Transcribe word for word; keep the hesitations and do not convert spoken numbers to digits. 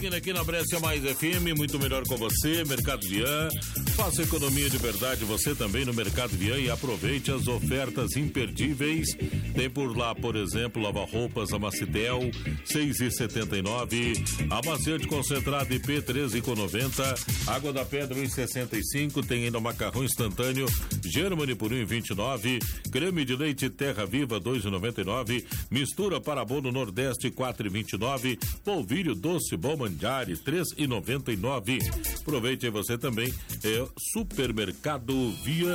Aqui na Brescia Mais F M, muito melhor com você, Mercado Vian. Faça economia de verdade você também no Mercado Vian e aproveite as ofertas imperdíveis. Tem por lá, por exemplo, lava-roupas Amacitel, seis e setenta e nove, amaciante concentrado I P treze e noventa, água da pedra um e sessenta e cinco, tem ainda macarrão instantâneo Germany por um e vinte e nove, creme de leite Terra Viva dois e noventa e nove, mistura para bolo Nordeste quatro e vinte e nove, polvilho doce bom Mandiari três e noventa e nove. Aproveite aí você também, é Supermercado Vian.